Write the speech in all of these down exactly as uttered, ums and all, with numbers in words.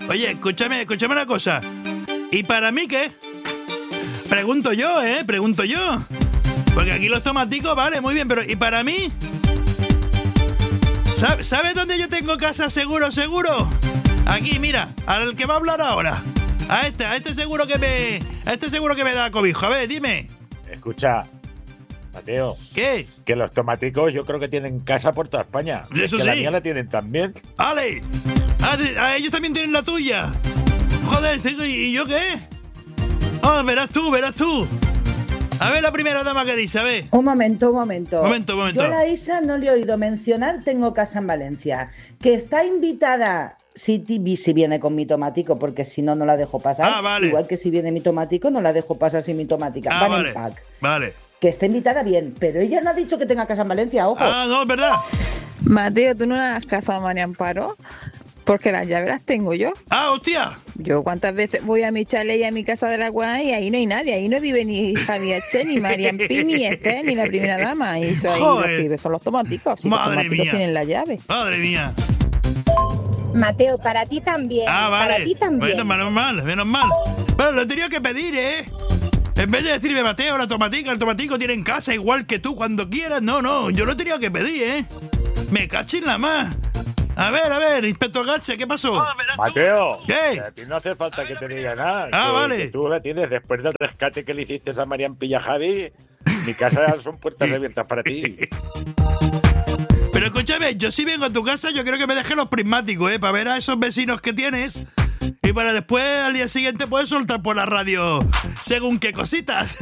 Oye, escúchame, escúchame una cosa. ¿Y para mí qué? Pregunto yo, ¿eh? Pregunto yo. Porque aquí los tomaticos, vale, muy bien, pero ¿y para mí? ¿Sabes sabe dónde yo tengo casa seguro, seguro? Aquí, mira, al que va a hablar ahora. A este, a este seguro que me... A este seguro que me da cobijo. A ver, dime. Escucha, Mateo. ¿Qué? Que los tomaticos yo creo que tienen casa por toda España. Eso que sí. La mía la tienen también. ¡Ale! A, a ellos también tienen la tuya. Joder, ¿y yo qué? Oh, verás tú, verás tú. A ver la primera dama que dice, a ver. Un momento, un momento. Un momento, un momento. Yo a la Isa no le he oído mencionar tengo casa en Valencia. Que está invitada, si, si viene con mi tomatico, porque si no, no la dejo pasar. Ah, vale. Igual que si viene mi tomatico, no la dejo pasar sin mi tomática. Ah, Van vale. en pack. Vale. Que está invitada bien, pero ella no ha dicho que tenga casa en Valencia, ojo. Ah, no, es verdad. Mateo, ¿tú no la has casado a María Amparo? Porque las llaves las tengo yo. Ah, hostia. Yo cuántas veces voy a mi chalet y a mi casa de la Guay y ahí no hay nadie. Ahí no vive ni Javier Che, ni Marian Pi, ni Esther, ni la primera dama. Y eso ahí Joder. los pibes son los tomáticos. Y Madre los tomáticos mía. tienen la llave. Madre mía. Mateo, para ti también. Ah, vale. Para ti también. Bueno, menos mal, menos mal. Pero lo he tenido que pedir, ¿eh? En vez de decirme, Mateo, la tomatica, el tomatico tiene en casa igual que tú cuando quieras. No, no, yo lo he tenido que pedir, ¿eh? Me cachis la más. A ver, a ver, inspector Gache, ¿qué pasó? Mateo, ¿Qué? que a ti no hace falta que te diga nada. Ah, que, vale. que tú la tienes después del rescate que le hiciste a Marian Pilla Javi. Mi casa son puertas abiertas para ti. Pero escúchame, yo si vengo a tu casa, yo creo que me dejes los prismáticos, ¿eh? Para ver a esos vecinos que tienes. Y para después, al día siguiente, puedes soltar por la radio según qué cositas.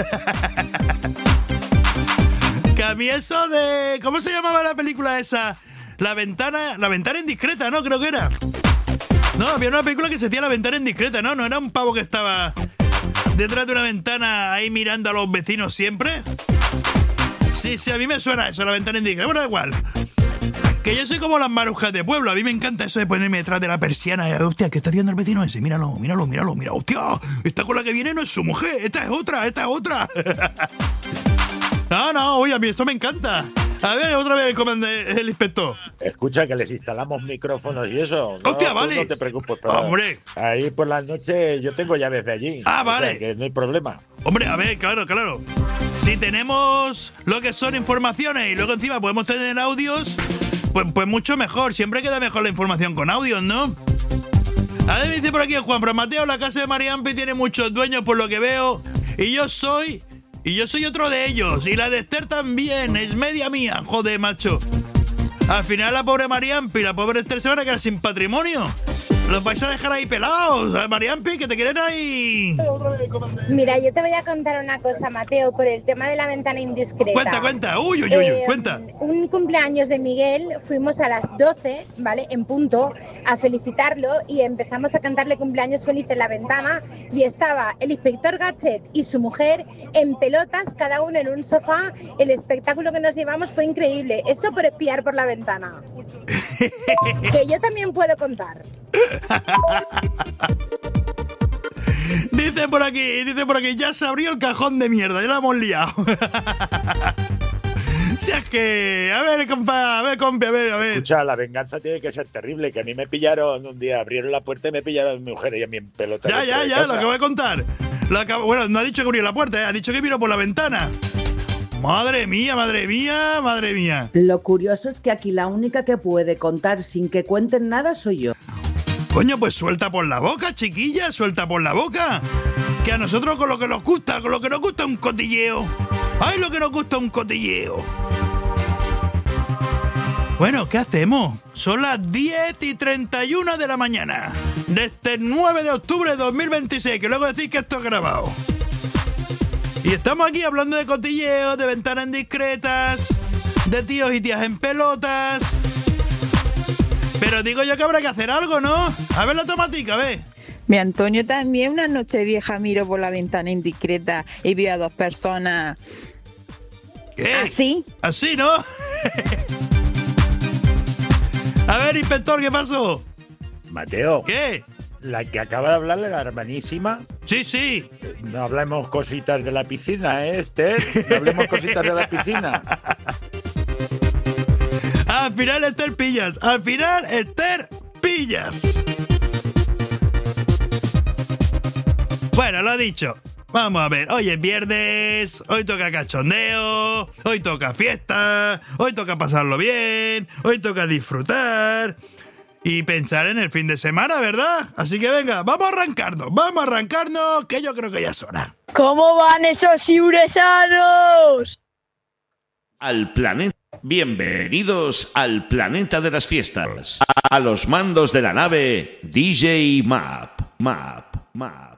Que a mí eso de... ¿Cómo se llamaba la película esa? La ventana... La ventana indiscreta, ¿no? Creo que era. No, había una película que se decía La ventana indiscreta, ¿no? ¿No era un pavo que estaba detrás de una ventana ahí mirando a los vecinos siempre? Sí, sí, a mí me suena eso, La ventana indiscreta. Bueno, da igual. Que yo soy como las marujas de pueblo. A mí me encanta eso de ponerme detrás de la persiana. Y, hostia, ¿qué está haciendo el vecino ese? Míralo, míralo, míralo, mira. Hostia, esta con la que viene no es su mujer. Esta es otra, esta es otra. No, no, oye, a mí esto me encanta. A ver, otra vez el, comandante, el inspector. Escucha, que les instalamos micrófonos y eso. No, ¡Hostia, tú vale! No te preocupes. Pero ¡Hombre! Ahí por la noche yo tengo llaves de allí. Ah, o vale. sea, que no hay problema. Hombre, a ver, claro, claro. Si tenemos lo que son informaciones y luego encima podemos tener audios, pues, pues mucho mejor. Siempre queda mejor la información con audios, ¿no? A ver, me dice por aquí el Juan, pero Mateo, la casa de Mariampi tiene muchos dueños por lo que veo. Y yo soy... Y yo soy otro de ellos. Y la de Esther también. Es media mía. Joder, macho. Al final la pobre Mariampi y la pobre Esther se van a quedar sin patrimonio. Los vais a dejar ahí pelados. Mariampi, que te quieren ahí. Mira, yo te voy a contar una cosa, Mateo, por el tema de la ventana indiscreta. Cuenta, cuenta. Uy, uy, uy, Eh, cuenta. Un cumpleaños de Miguel, fuimos a las doce, ¿vale? En punto, a felicitarlo y empezamos a cantarle cumpleaños feliz en la ventana y estaba el inspector Gachet y su mujer en pelotas, cada uno en un sofá. El espectáculo que nos llevamos fue increíble. Eso por espiar por la ventana. Que yo también puedo contar. Dice por aquí, dice por aquí, ya se abrió el cajón de mierda, ya lo hemos liado. Si es que, a ver, compa, a ver, compa, a ver, a ver. Escucha, la venganza tiene que ser terrible. Que a mí me pillaron un día, abrieron la puerta y me pillaron a mi mujer y a mí en pelota. Ya, dentro ya, de ya, casa. lo acabo de contar. Lo acabo, bueno, no ha dicho que abrió la puerta, ¿eh? Ha dicho que vino por la ventana. Madre mía, madre mía, madre mía. Lo curioso es que aquí la única que puede contar sin que cuenten nada soy yo. Coño, pues suelta por la boca, chiquilla, suelta por la boca. Que a nosotros con lo que nos gusta, con lo que nos gusta un cotilleo. ¡Ay, lo que nos gusta un cotilleo! Bueno, ¿qué hacemos? Son las diez y treinta y una de la mañana de este nueve de octubre de dos mil veintiséis, que luego decís que esto es grabado. Y estamos aquí hablando de cotilleos, de ventanas indiscretas, de tíos y tías en pelotas. Pero digo yo que habrá que hacer algo, ¿no? A ver la tomatica, a ver. Mi Antonio también una noche vieja miró por la ventana indiscreta y vio a dos personas ¿Qué? así. Así, ¿no? A ver, inspector, ¿qué pasó? Mateo. ¿Qué? La que acaba de hablarle, la hermanísima. Sí, sí. No hablemos cositas de la piscina, ¿eh, Esther? No hablemos cositas de la piscina. Al final, Esther pillas. Al final, Esther pillas. Bueno, lo dicho. Vamos a ver, hoy es viernes, hoy toca cachondeo, hoy toca fiesta, hoy toca pasarlo bien, hoy toca disfrutar y pensar en el fin de semana, ¿verdad? Así que venga, vamos a arrancarnos, vamos a arrancarnos, que yo creo que ya es hora. ¿Cómo van esos siuresanos? Al planeta. Bienvenidos al planeta de las fiestas. A los mandos de la nave D J Map, Map, Map.